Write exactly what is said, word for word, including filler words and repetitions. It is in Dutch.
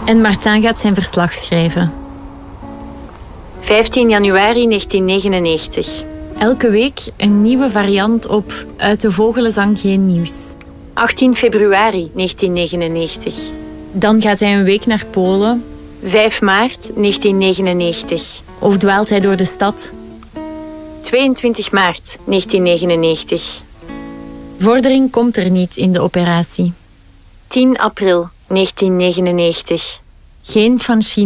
En Martin gaat zijn verslag schrijven. vijftien januari negentiennegenennegentig. Elke week een nieuwe variant op Uit de Vogelenzang geen nieuws. achttien februari negentiennegenennegentig. Dan gaat hij een week naar Polen. vijf maart negentiennegenennegentig. Of dwaalt hij door de stad. tweeëntwintig maart negentiennegenennegentig. Vordering komt er niet in de operatie. tien april negentiennegenennegentig. Geen van China.